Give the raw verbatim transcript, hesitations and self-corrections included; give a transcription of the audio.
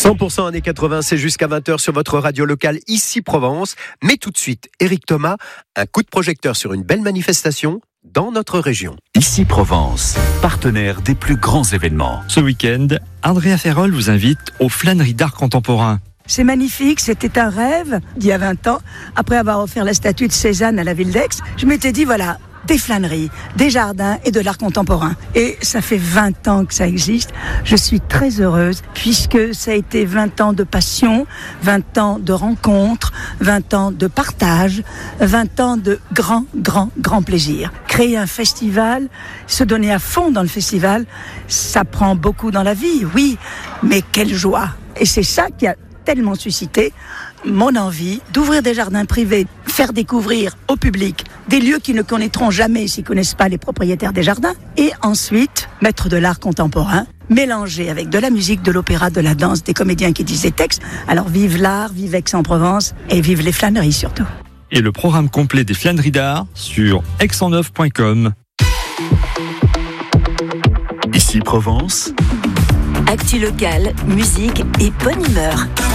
cent pour cent années quatre-vingts, c'est jusqu'à vingt heures sur votre radio locale, ici Provence. Mais tout de suite, Éric Thomas, un coup de projecteur sur une belle manifestation dans notre région. Ici Provence, partenaire des plus grands événements. Ce week-end, Andrea Ferrol vous invite aux flâneries d'art contemporain. C'est magnifique, c'était un rêve d'il y a vingt ans. Après avoir offert la statue de Cézanne à la ville d'Aix, je m'étais dit voilà, des flâneries, des jardins et de l'art contemporain. Et ça fait vingt ans que ça existe. Je suis très heureuse puisque ça a été vingt ans de passion, vingt ans de rencontres, vingt ans de partage, vingt ans de grand, grand, grand plaisir. Créer un festival, se donner à fond dans le festival, ça prend beaucoup dans la vie, oui, mais quelle joie. Et c'est ça qui a tellement suscité mon envie d'ouvrir des jardins privés, faire découvrir au public des lieux qu'ils ne connaîtront jamais s'ils ne connaissent pas les propriétaires des jardins, et ensuite mettre de l'art contemporain, mélangé avec de la musique, de l'opéra, de la danse, des comédiens qui disent des textes. Alors vive l'art, vive Aix-en-Provence et vive les flâneries surtout. Et le programme complet des flâneries d'art sur aix cent neuf point com. Ici Provence. Actu locale, musique et bonne humeur.